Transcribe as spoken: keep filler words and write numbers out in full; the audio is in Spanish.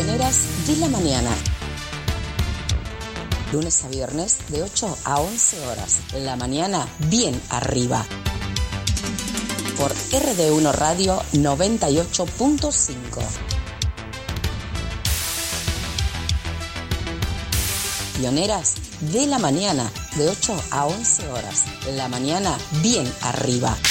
Pioneras de la mañana. Lunes a viernes de ocho a once horas. La mañana bien arriba. Por R D uno Radio noventa y ocho punto cinco. Pioneras de la mañana de ocho a once horas. La mañana bien arriba.